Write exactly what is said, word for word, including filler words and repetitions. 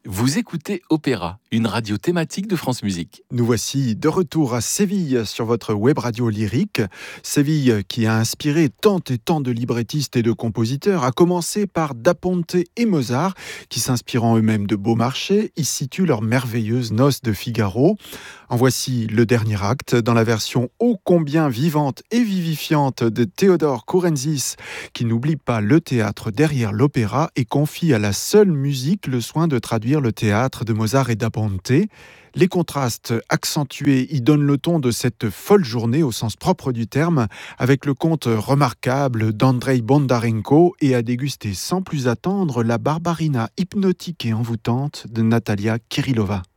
Vous écoutez Opéra, une radio thématique de France Musique. Nous voici de retour à Séville sur votre web radio lyrique. Séville qui a inspiré tant et tant de librettistes et de compositeurs, à commencer par Da Ponte et Mozart, qui s'inspirant eux-mêmes de Beaumarchais, y situent leurs merveilleuses Noces de Figaro. En voici le dernier acte dans la version ô combien vivante et vivifiante de Théodore Kourenzis, qui n'oublie pas le théâtre derrière l'opéra et confie à la seule musique le soin de traduire le théâtre de Mozart et Da Ponte. Les contrastes accentués y donnent le ton de cette folle journée au sens propre du terme, avec le conte remarquable d'Andrei Bondarenko et à déguster sans plus attendre la Barbarina hypnotique et envoûtante de Natalia Kirillova.